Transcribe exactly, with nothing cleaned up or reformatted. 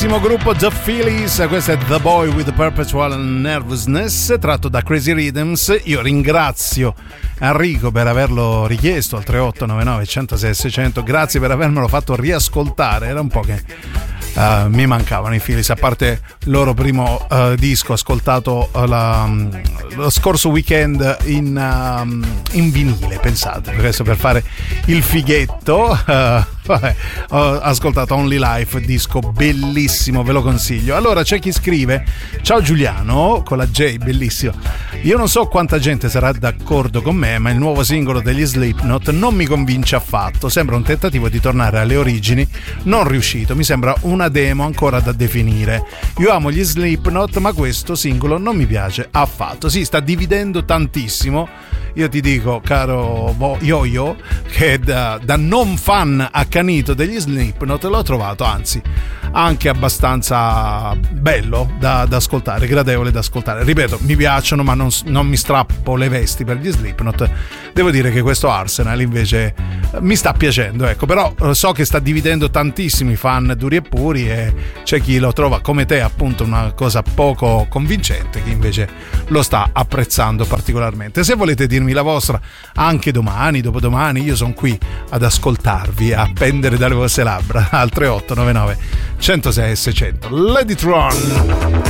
Grandissimo gruppo The Phillies, questo è The Boy with the Perpetual Nervousness, tratto da Crazy Rhythms. Io ringrazio Enrico per averlo richiesto al tre otto nove nove, uno zero sei, sei zero zero, grazie per avermelo fatto riascoltare, era un po' che Uh, mi mancavano i Phillies, a parte il loro primo uh, disco ascoltato uh, la, um, lo scorso weekend in, uh, in vinile, pensate, questo per fare il fighetto. uh, vabbè, ho ascoltato Only Life, disco bellissimo, ve lo consiglio. Allora c'è chi scrive: ciao Giuliano, con la J, bellissimo, io non so quanta gente sarà d'accordo con me, ma il nuovo singolo degli Slipknot non mi convince affatto, sembra un tentativo di tornare alle origini non riuscito, mi sembra una demo ancora da definire. Io amo gli Slipknot, ma questo singolo non mi piace affatto. Si sta dividendo tantissimo. Io ti dico, caro Yo-Yo, che da, da non fan accanito degli Slipknot l'ho trovato, anzi, anche abbastanza bello da, da ascoltare, gradevole da ascoltare. Ripeto, mi piacciono, ma non, non mi strappo le vesti per gli Slipknot. Devo dire che questo Arsenal invece mi sta piacendo, ecco. Però so che sta dividendo tantissimi fan duri e puri, e c'è chi lo trova come te appunto una cosa poco convincente, chi invece lo sta apprezzando particolarmente. Se volete dirmi la vostra anche domani, dopodomani, io sono qui ad ascoltarvi, a pendere dalle vostre labbra al tre otto nove nove, uno zero sei, sei zero zero. Let it run.